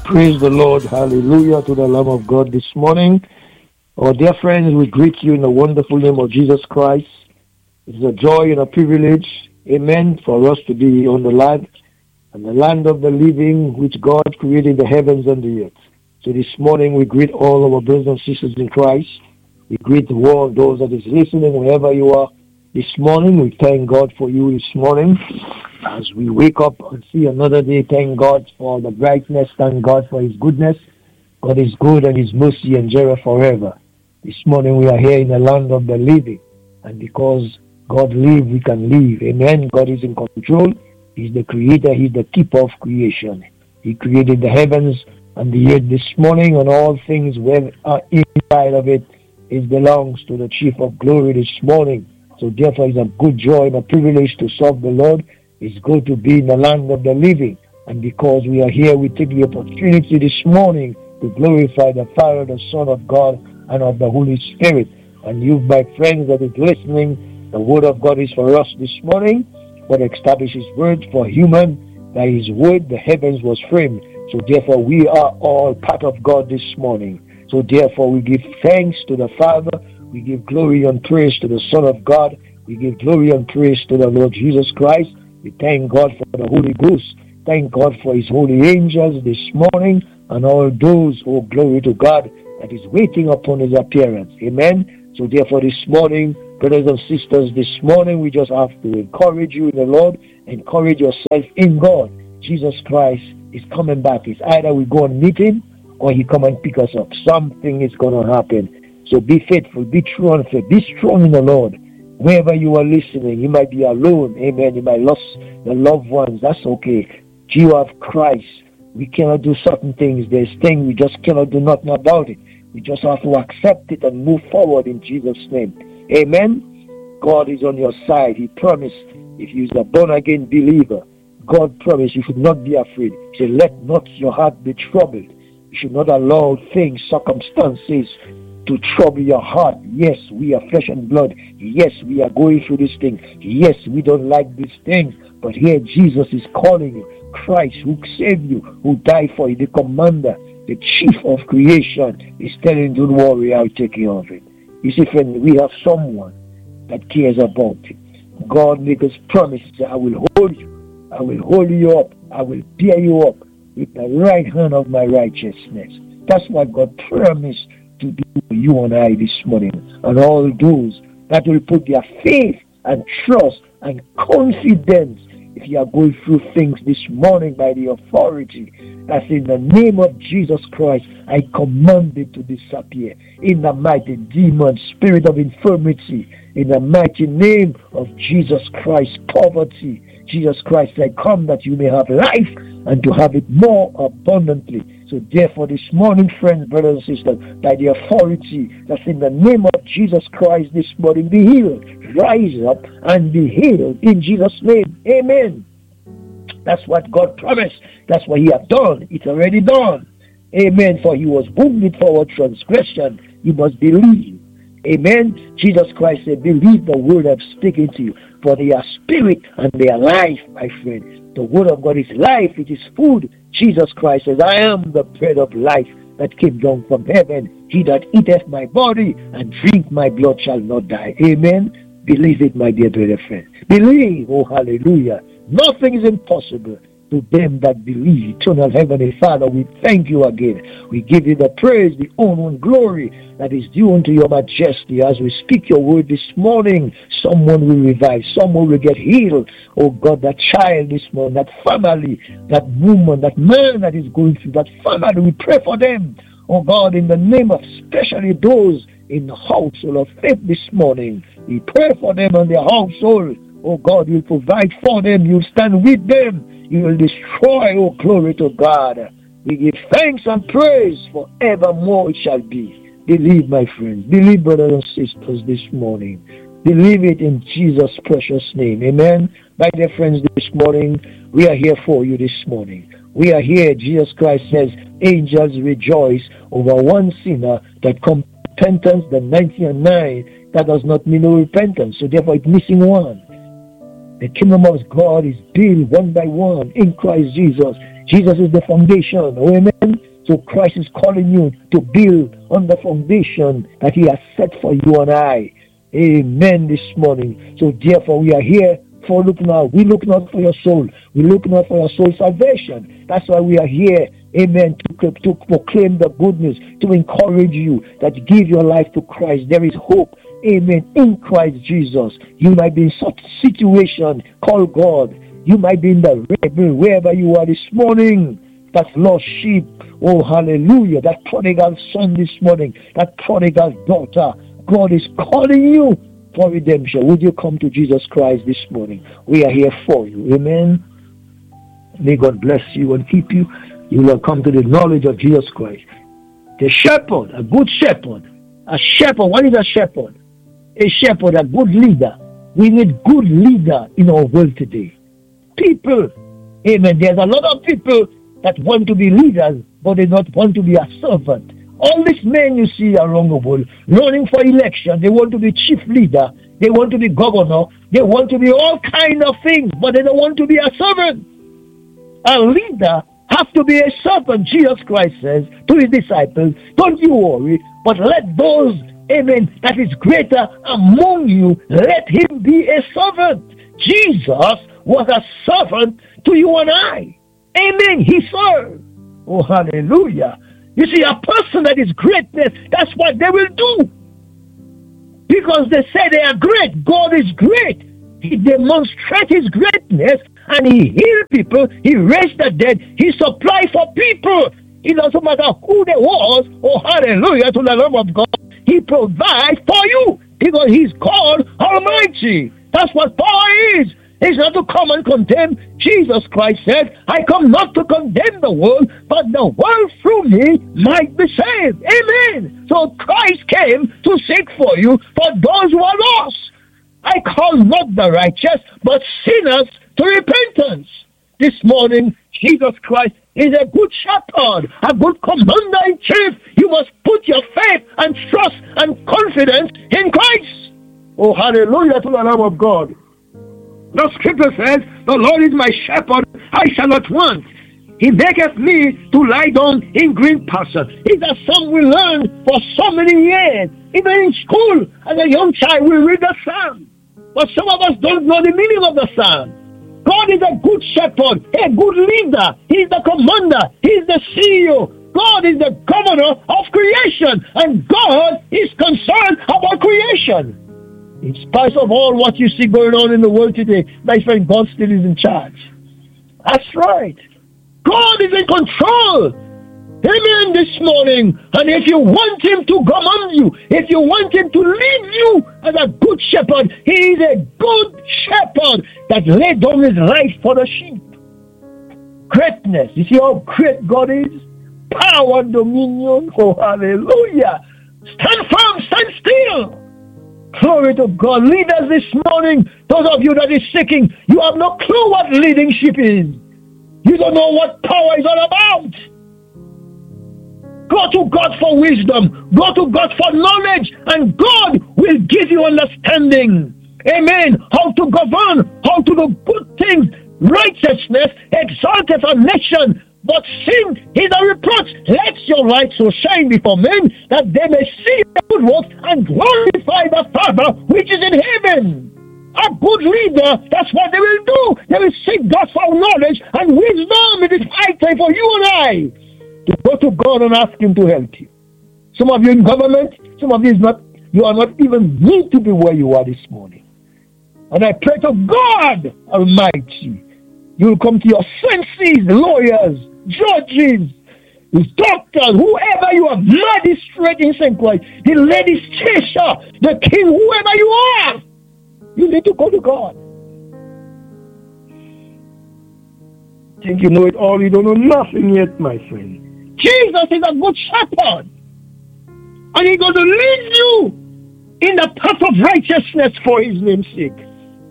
Praise the Lord. Hallelujah to the Lamb of God this morning. Our dear friends, we greet you in the wonderful name of Jesus Christ. It's a joy and a privilege, amen, for us to be on the land and the land of the living, which God created the heavens and the earth. So this morning we greet all our brothers and sisters in Christ. We greet the world, those that is listening, wherever you are. This morning, we thank God for you this morning. As we wake up and see another day, thank God for the brightness, thank God for His goodness. God is good and His mercy endureth forever. This morning we are here in the land of the living. And because God lives, we can live. Amen. God is in control. He's the creator. He's the keeper of creation. He created the heavens and the earth this morning, and all things were inside of it. It belongs to the chief of glory this morning. So therefore it's a good joy and a privilege to serve the Lord. It's good to be in the land of the living. And because we are here, we take the opportunity this morning to glorify the Father, the Son of God, and of the Holy Spirit. And you, my friends that is listening, the word of God is for us this morning. God established His word for human. By His word, the heavens was framed. So therefore we are all part of God this morning. So therefore we give thanks to the Father. We give glory and praise to the Son of God. We give glory and praise to the Lord Jesus Christ. We thank God for the Holy Ghost. Thank God for His holy angels this morning and all those who glory to God that is waiting upon His appearance. Amen. So therefore this morning, brothers and sisters, this morning we just have to encourage you in the Lord. Encourage yourself in God. Jesus Christ is coming back. It's either we go and meet Him or He come and pick us up. Something is going to happen. So be faithful, be true and faithful, be strong in the Lord. Wherever you are listening, you might be alone, amen. You might lose the loved ones, that's okay. You have Christ. We cannot do certain things. There's things we just cannot do nothing about it. We just have to accept it and move forward in Jesus' name. Amen. God is on your side. He promised if you're a born-again believer, God promised you should not be afraid. He said, let not your heart be troubled. You should not allow things, circumstances, to trouble your heart. Yes, we are flesh and blood. Yes, we are going through this thing. Yes, we don't like these things. But here Jesus is calling you. Christ who saved you, who died for you, the commander, the chief of creation, is telling you, don't worry, I'll take care of it. You see, friend, we have someone that cares about it. God makes us promise that I will hold you. I will hold you up. I will bear you up with the right hand of my righteousness. That's what God promised to do for you and I this morning, and all those that will put their faith and trust and confidence. If you are going through things this morning by the authority that's in the name of Jesus Christ, I command it to disappear. In the mighty demon, spirit of infirmity, in the mighty name of Jesus Christ, poverty. Jesus Christ said, come that you may have life and to have it more abundantly. So therefore this morning, friends, brothers and sisters, by the authority that's in the name of Jesus Christ this morning, be healed. Rise up and be healed in Jesus' name. Amen. That's what God promised. That's what He has done. It's already done. Amen. For He was wounded for our transgression. You must believe. Amen. Jesus Christ said, believe the word I'm speaking to you. For they are spirit and they are life, my friend. The word of God is life. It is food. Jesus Christ says, I am the bread of life that came down from heaven. He that eateth my body and drink my blood shall not die. Amen. Believe it, my dear brother friend. Believe. Oh, hallelujah. Nothing is impossible to them that believe. Eternal Heavenly Father, we thank you again. We give you the praise, the honor and glory that is due unto your majesty. As we speak your word this morning, someone will revive, someone will get healed. Oh God, that child this morning, that family, that woman, that man that is going through that family, we pray for them. Oh God, in the name of especially those in the household of faith this morning, we pray for them and their household. Oh God, you'll provide for them, you'll stand with them, you will destroy, oh glory to God. We give thanks and praise forevermore it shall be. Believe, my friends, believe, brothers and sisters, this morning. Believe it in Jesus' precious name. Amen. My dear friends, this morning, we are here for you this morning. We are here, Jesus Christ says, angels rejoice over one sinner that comes to repentance, the 99 that does not mean no repentance. So therefore it's missing one. The kingdom of God is built one by one in Christ Jesus. Jesus is the foundation. Oh, amen. So Christ is calling you to build on the foundation that he has set for you and I. Amen this morning. So therefore we are here for looking out. We look not for your soul. We look not for your soul salvation. That's why we are here. Amen. To proclaim the good news, to encourage you that give your life to Christ. There is hope. Amen. In Christ Jesus. You might be in such situation. Call God. You might be in the river, wherever you are this morning. That lost sheep. Oh, hallelujah. That prodigal son this morning. That prodigal daughter. God is calling you for redemption. Would you come to Jesus Christ this morning? We are here for you. Amen. May God bless you and keep you. You will come to the knowledge of Jesus Christ. The shepherd, a good shepherd. A shepherd. What is a shepherd? A shepherd, a good leader. We need good leader in our world today. People, amen. There's a lot of people that want to be leaders, but they don't want to be a servant. All these men you see around the world running for election, they want to be chief leader, they want to be governor, they want to be all kind of things, but they don't want to be a servant. A leader has to be a servant. Jesus Christ says to his disciples, don't you worry, but let those, amen, that is greater among you, let him be a servant. Jesus was a servant to you and I. Amen. He served. Oh, hallelujah. You see, a person that is greatness, that's what they will do. Because they say they are great. God is great. He demonstrates his greatness and he healed people. He raised the dead. He supplied for people. It doesn't matter who they was. Oh, hallelujah to the Lamb of God. He provides for you because he's called Almighty. That's what power is. It's not to come and condemn. Jesus Christ said, I come not to condemn the world, but the world through me might be saved. Amen. So Christ came to seek for you, for those who are lost. I call not the righteous, but sinners to repentance. This morning, Jesus Christ is a good shepherd, a good commander-in-chief. You must put your faith and trust and confidence in Christ. Oh, hallelujah to the Lamb of God. The scripture says, the Lord is my shepherd, I shall not want. He maketh me to lie down in green pastures. It's a song we learned for so many years. Even in school, as a young child, we read the psalm. But some of us don't know the meaning of the psalm. God is a good shepherd, a good leader. He's the commander. He's the CEO. God is the governor of creation. And God is concerned about creation. In spite of all what you see going on in the world today, my friend, God still is in charge. That's right. God is in control. Amen this morning. And if you want him to command you, if you want him to lead you as a good shepherd, he is a good shepherd that laid down his life for the sheep. Greatness. You see how great God is? Power and dominion. Oh, hallelujah. Stand firm, stand still. Glory to God. Leaders this morning, those of you that is seeking, you have no clue what leadership is. You don't know what power is all about. Go to God for wisdom. Go to God for knowledge. And God will give you understanding. Amen. How to govern. How to do good things. Righteousness exalteth a nation. But sin is a reproach. Let your light so shine before men that they may see the good works and glorify the Father which is in heaven. A good leader, that's what they will do. They will seek God for knowledge and wisdom. It is high time for you and I to go to God and ask him to help you. Some of you in government, some of you you are not even need to be where you are this morning. And I pray to God Almighty, you will come to your senses, lawyers, judges, doctors, whoever you are, magistrate in St. Christ, the legislature, the king, whoever you are, you need to go to God. Think you know it all, you don't know nothing yet, my friend. Jesus is a good shepherd. And he's going to lead you in the path of righteousness for his name's sake.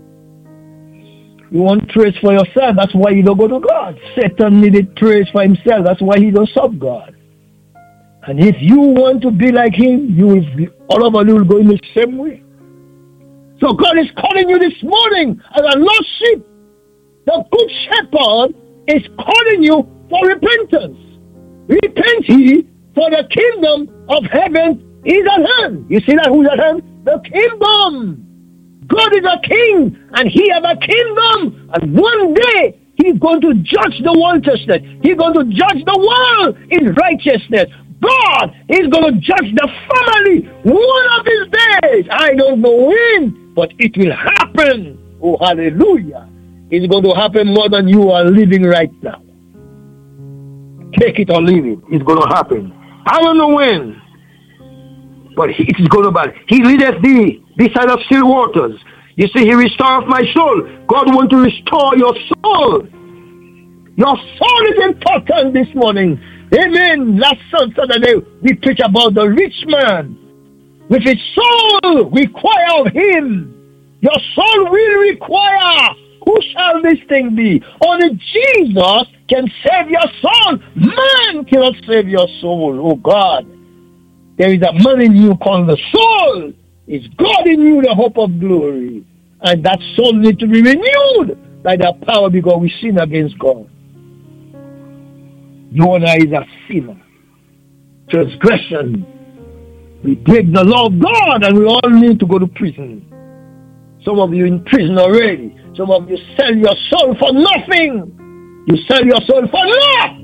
You want praise for yourself, that's why you don't go to God. Satan needed praise for himself, that's why he don't serve God. And if you want to be like him, all of you will go in the same way. So God is calling you this morning as a lost sheep. The good shepherd is calling you for repentance. Repent ye, for the kingdom of heaven is at hand. You see that? Who's at hand? The kingdom. God is a king, and he has a kingdom. And one day, he's going to judge the righteousness. He's going to judge the world in righteousness. God is going to judge the family one of these days. I don't know when, but it will happen. Oh, hallelujah. It's going to happen more than you are living right now. Take it or leave it. It's going to happen. I don't know when, but it is going to happen. He leadeth thee beside of still waters. You see, he restoreth my soul. God wants to restore your soul. Your soul is important this morning. Amen. Last Saturday, we preached about the rich man. With his soul require of him. Your soul will require. Who shall this thing be? Only Jesus can save your soul. Man cannot save your soul. Oh God. There is a man in you called the soul. It's God in you, the hope of glory. And that soul needs to be renewed by the power because we sin against God. You and I is a sinner. Transgression. We break the law of God and we all need to go to prison. Some of you in prison already. Some of you sell your soul for nothing. You sell your soul for naught.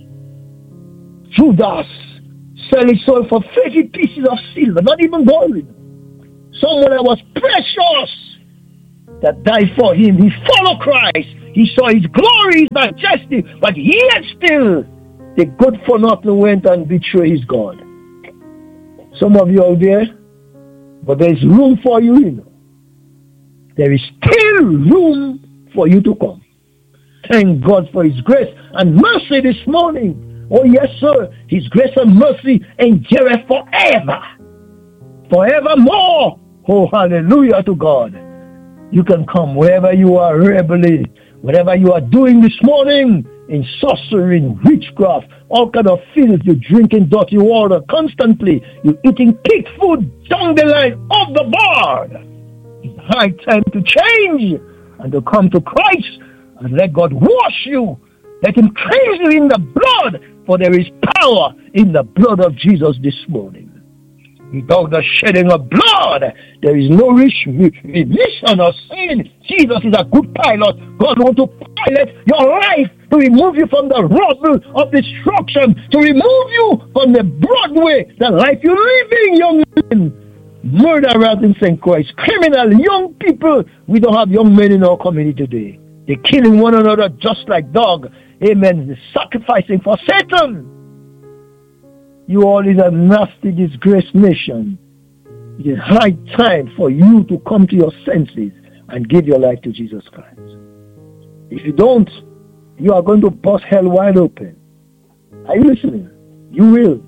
Judas sell his soul for 30 pieces of silver, not even gold. Someone that was precious that died for him. He followed Christ. He saw his glory, his majesty, but yet still the good for nothing went and betrayed his God. Some of you out there, but there's room for you, you know. There is still room for you to come. Thank God for his grace and mercy this morning. Oh yes, sir. His grace and mercy endureth forever. Forevermore. Oh, hallelujah to God. You can come wherever you are rebelling, whatever you are doing this morning, in sorcery, in witchcraft, all kind of filth, you're drinking dirty water constantly, you're eating pig food down the line of the board. It's high time to change and to come to Christ and let God wash you. Let him cleanse you in the blood, for there is power in the blood of Jesus this morning. Without the shedding of blood, there is no remission of sin. Jesus is a good pilot. God wants to pilot your life to remove you from the rubble of destruction, to remove you from the broad way, the life you're living, young men. Murderers in St. Christ, criminal, young people. We don't have young men in our community today. They're killing one another just like dogs. Amen. They're sacrificing for Satan. You all is a nasty, disgraced nation. It is high time for you to come to your senses and give your life to Jesus Christ. If you don't, you are going to bust hell wide open. Are you listening? You will.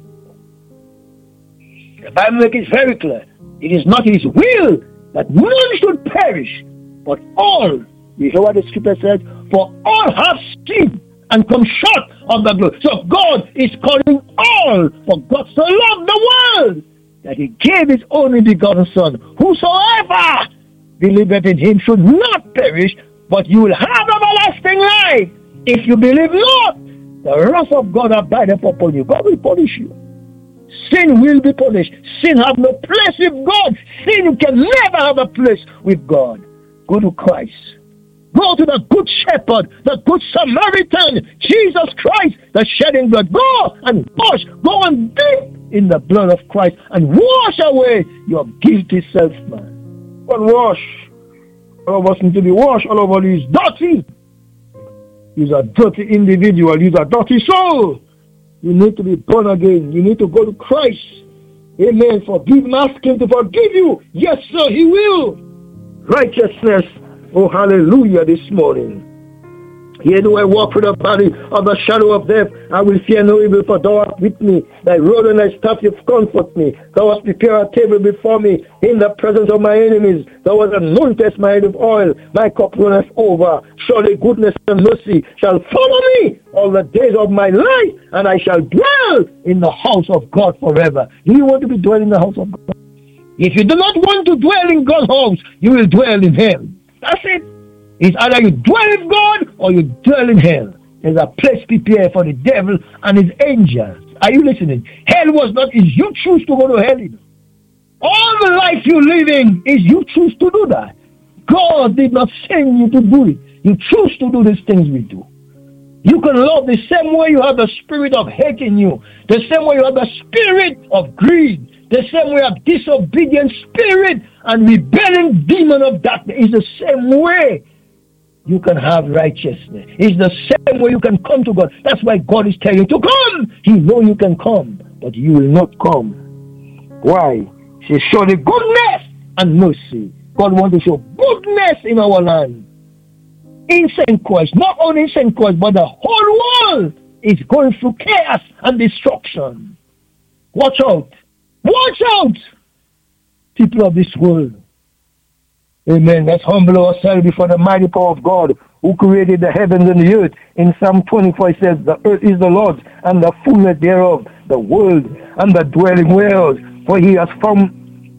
The Bible makes it very clear. It is not his will that none should perish, but all. You hear what the scripture says? For all have sinned and come short of the glory. So God is calling all, for God so loved the world that he gave his only begotten Son. Whosoever believeth in him should not perish, but you will have everlasting life. If you believe not, the wrath of God abideth upon you. God will punish you. Sin will be punished. Sin have no place with God. Sin can never have a place with God. Go to Christ. Go to the good shepherd, the good Samaritan, Jesus Christ, the shedding blood. Go and wash. Go and dip in the blood of Christ and wash away your guilty self, man. Go and wash. All of us need to be washed. All of us is dirty. You're a dirty individual. You're a dirty soul. You need to be born again. You need to go to Christ. Amen. Forgive him. Ask him to forgive you. Yes, sir, he will. Righteousness. Oh, hallelujah this morning. Yea, though I walk through the valley of the shadow of death, I will fear no evil, for thou art with me. Thy rod and thy staff comfort me. Thou hast prepared a table before me in the presence of my enemies. Thou hast anointed my head with oil. My cup runneth over. Surely goodness and mercy shall follow me all the days of my life, and I shall dwell in the house of God forever. Do you want to be dwelling in the house of God? If you do not want to dwell in God's house, you will dwell in hell. That's it. It's either you dwell in God or you dwell in hell. There's a place prepared for the devil and his angels. Are you listening? Hell was not, is you choose to go to hell. All the life you're living is you choose to do that. God did not send you to do it. You choose to do these things we do. You can love the same way you have the spirit of hate in you, the same way you have the spirit of greed, the same way of disobedient spirit and rebelling demon of darkness. It's the same way you can have righteousness. It's the same way you can come to God. That's why God is telling you to come. He knows you can come, but you will not come. Why? He says, show the goodness and mercy. God wants to show goodness in our land. In St. Croix, not only in St. Croix, but the whole world is going through chaos and destruction. Watch out. Watch out, people of this world. Amen. Let's humble ourselves before the mighty power of God who created the heavens and the earth. In Psalm 24 it says, the earth is the Lord's and the fullness thereof, the world and the dwelling whereof. For he has formed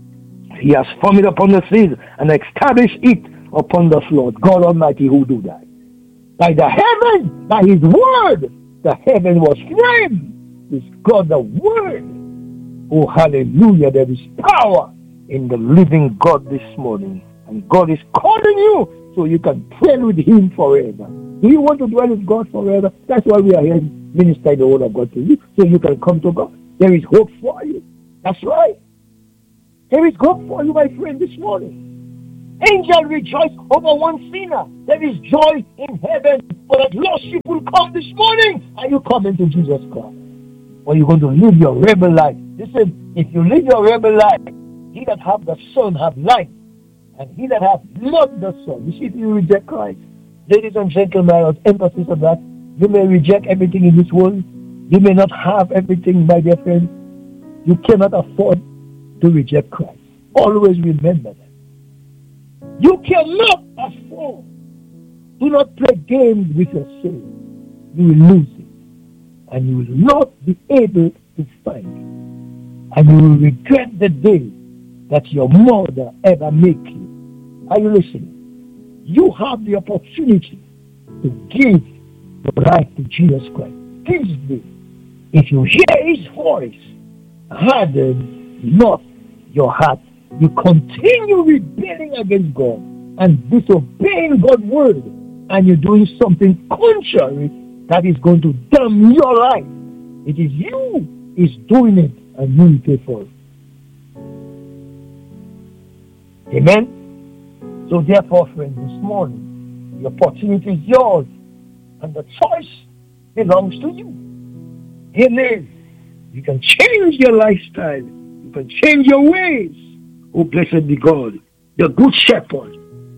it upon the seas and established it upon the flood. God Almighty who do that. By the heaven, by his word, the heaven was framed. It's God the word. Oh, hallelujah. There is power in the living God this morning. And God is calling you so you can dwell with him forever. Do you want to dwell with God forever? That's why we are here ministering the word of God to you, so you can come to God. There is hope for you. That's right. There is hope for you, my friend, this morning. Angels rejoice over one sinner. There is joy in heaven for that lost sheep will come this morning. Are you coming to Jesus Christ? Or are you going to live your rebel life? Listen, if you live your rebel life, he that have the Son have life. And he that have not the Son. You see, if you reject Christ, ladies and gentlemen, I want emphasis on that. You may reject everything in this world. You may not have everything, my dear friend. You cannot afford to reject Christ. Always remember that. You cannot afford. Do not play games with your soul. You will lose it. And you will not be able to find it. And you will regret the day that your mother ever made you. Are you listening? You have the opportunity to give your life to Jesus Christ. This day, if you hear his voice, harden not your heart. You continue rebelling against God and disobeying God's word, and you're doing something contrary that is going to damn your life. It is you is doing it, and you will pay for it. Amen? So therefore, friends, this morning, the opportunity is yours, and the choice belongs to you. Amen. You can change your lifestyle. You can change your ways. Oh, blessed be God, the good shepherd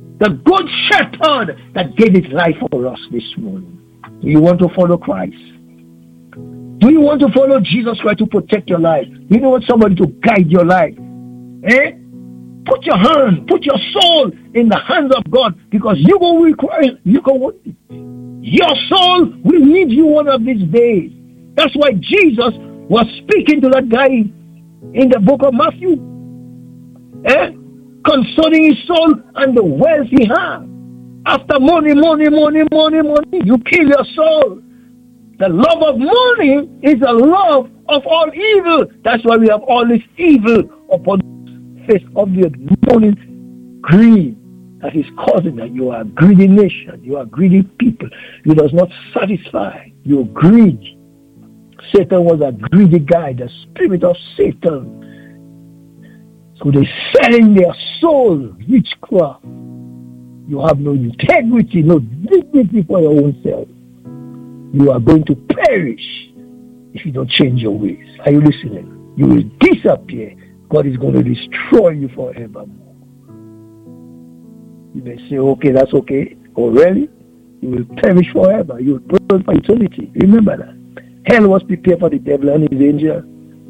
that gave his life for us this morning. Do you want to follow Christ? Do you want to follow Jesus Christ to protect your life? Do you want somebody to guide your life? Put your soul in the hands of God, because you will require, your soul will need you one of these days. That's why Jesus was speaking to that guy in the book of Matthew. Concerning his soul and the wealth he had. After money, you kill your soul. The love of money is the love of all evil. That's why we have all this evil upon the face of the earth. Money, greed, that is causing that. You are a greedy nation. You are greedy people. You does not satisfy. You greed. Satan was a greedy guy, the spirit of Satan. So they're selling their soul, witchcraft. You have no integrity, no dignity for your own self. You are going to perish if you don't change your ways. Are you listening? You will disappear. God is going to destroy you forevermore. You may say, okay, that's okay. Oh, really? You will perish forever. You will burn for eternity. Remember that. Hell was prepared for the devil and his angels.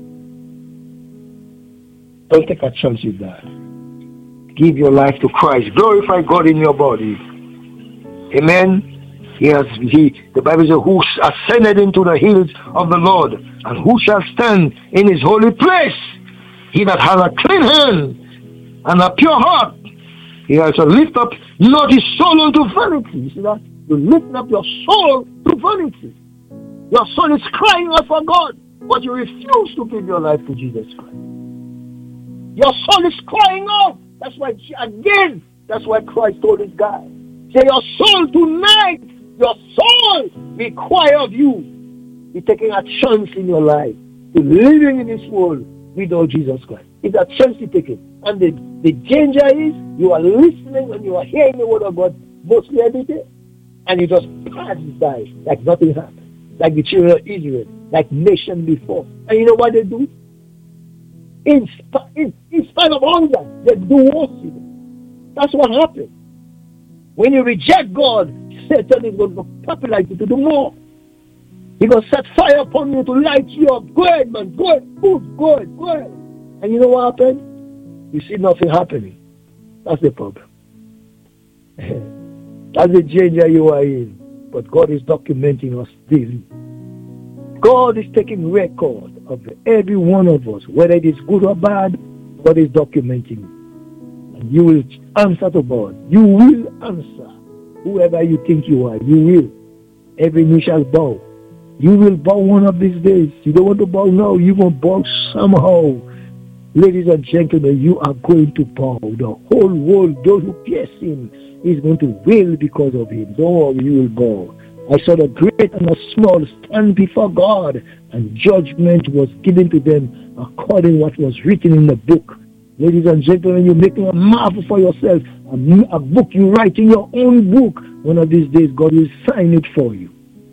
Don't take a chance with that. Give your life to Christ. Glorify God in your body. Amen. The Bible says, who ascended into the hills of the Lord, and who shall stand in his holy place? He that has a clean hand and a pure heart, he also lift up not his soul unto vanity. You see that? You lift up your soul to vanity. Your soul is crying out for God, but you refuse to give your life to Jesus Christ. Your soul is crying out. That's why, again, that's why Christ told this guy, say, your soul tonight, your soul requires of you be taking a chance in your life to living in this world without Jesus Christ. It's a chance to take it. And the danger is you are listening and you are hearing the word of God mostly every day. And you just pass by like nothing happened. Like the children of Israel, like nation before. And you know what they do? In spite of hunger, they do worship. That's what happens. When you reject God, Satan is going to populate you to do more. He's going to set fire upon you to light you up. Go ahead, man. Go ahead. Go ahead. And you know what happened? You see nothing happening. That's the problem. That's the danger you are in. But God is documenting us daily. God is taking record of every one of us, whether it is good or bad. God is documenting it. And you will answer to God. You will answer. Whoever you think you are, you will. Every knee shall bow. You will bow one of these days. You don't want to bow now. You will bow somehow. Ladies and gentlemen, you are going to bow. The whole world, those who pierce him, is going to wail because of him. Don't worry, you will bow. I saw the great and the small stand before God, and judgment was given to them according to what was written in the book. Ladies and gentlemen, you're making a marvel for yourself. A book you write in your own book. One of these days, God will sign it for you.